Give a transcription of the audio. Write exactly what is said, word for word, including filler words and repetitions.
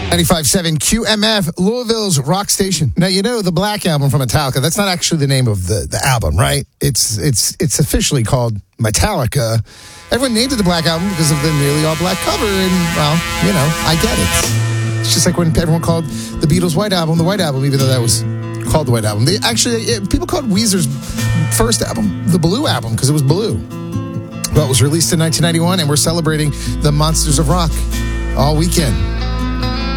ninety-five point seven Q M F, Louisville's rock station. Now, you know the Black Album from Metallica. That's not actually the name of the, the album, right? It's it's it's officially called Metallica. Everyone named it the Black Album because of the nearly all-black cover, and, well, you know, I get it. It's just like when everyone called the Beatles' White Album the White Album, even though that was called the White Album. They actually, it, people called Weezer's first album the Blue Album because it was blue. Well, it was released in nineteen ninety-one, and we're celebrating the Monsters of Rock all weekend.